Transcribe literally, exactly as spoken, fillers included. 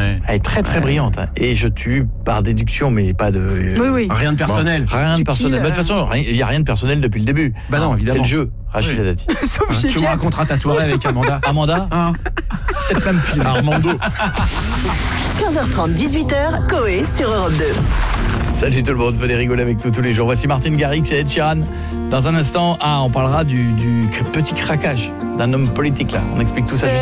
Ouais. Elle est très très Ouais. brillante. Hein. Et je tue par déduction, mais pas de... Oui, oui. Rien de personnel. Bon, rien de Tu personnel. kills, De toute façon, il n'y a rien de personnel depuis le début. Bah non, évidemment. C'est le jeu, Rachida Oui. Dati. Sauf chez Tu me Jet. raconteras ta soirée avec Amanda. Amanda Hein peut-être même film. Armando. quinze heures trente, dix-huit heures, Coé sur Europe deux. Salut tout le monde, venez rigoler avec nous tous les jours. Voici Martine Garrix et Ed Sheeran. Dans un instant, ah, on parlera du, du petit craquage d'un homme politique là. On explique tout ça juste